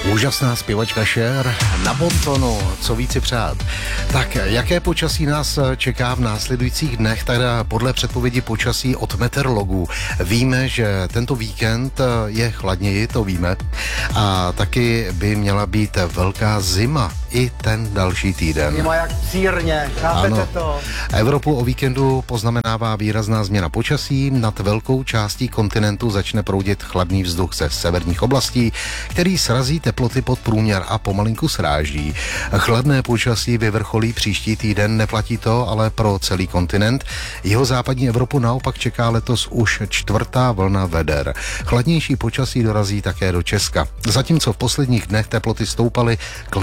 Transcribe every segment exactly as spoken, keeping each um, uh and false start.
Úžasná zpěvačka Cher na Bontonu, co víc si přát. Tak, jaké počasí nás čeká v následujících dnech? Teda podle předpovědi počasí od meteorologů víme, že tento víkend je chladněji, to víme. A taky by měla být velká zima i ten další týden. Zima jak círně, chápete ano. to? Evropu o víkendu poznamenává výrazná změna počasí. Nad velkou částí kontinentu začne proudit chladný vzduch ze severních oblastí, který srazí teploty pod průměr a pomalinku sráží. Chladné počasí vyvrcholí příští týden, neplatí to ale pro celý kontinent. Jeho západní Evropu naopak čeká letos už čtvrtá vlna veder. Chladnější počasí dorazí také do Česka. Zatímco v posledních dnech teploty stoupaly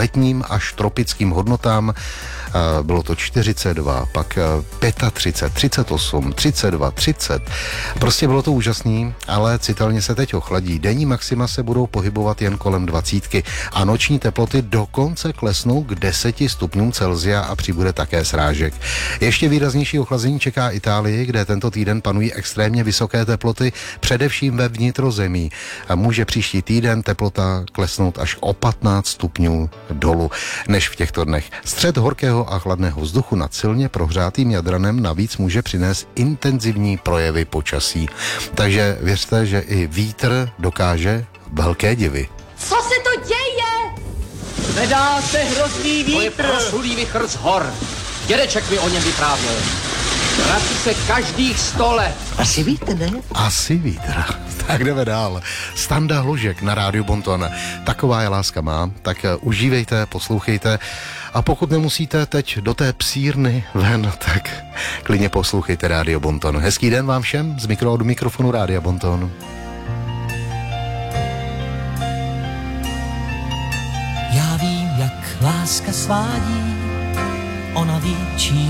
k letním až tropickým hodnotám, bylo to čtyřicet dva, pak třicet pět, třicet osm, třicet dva, třicet. Prostě bylo to úžasný, ale citelně se teď ochladí. Denní maxima se budou pohybovat jen kolem dvacítky a noční teploty dokonce klesnou k deseti stupňům Celsia a přibude také srážek. Ještě výraznější ochlazení čeká Itálii, kde tento týden panují extrémně vysoké teploty, především ve vnitrozemí. Může příští týden teplota klesnout až o patnáct stupňů dolů než v těchto dnech. Střed horkého a chladného vzduchu nad silně prohřátým Jadranem navíc může přinést intenzivní projevy počasí. Takže věřte, že i vítr dokáže velké divy. Co se to děje? Vedá se hrozný To je vítr. proslulý vichr z hor. Dědeček mi o něm vyprávěl. Vrací se každých sto let. Asi víte, ne? Asi vítr. Tak jdeme dál. Standa Hložek na rádiu Bonton. Taková je láska má, tak užívejte, poslouchejte a pokud nemusíte teď do té psírny ven, tak klidně poslouchejte rádio Bonton. Hezký den vám všem z mikro od mikrofonu rádia Bonton. Já vím, jak láska svádí, ona ví, čím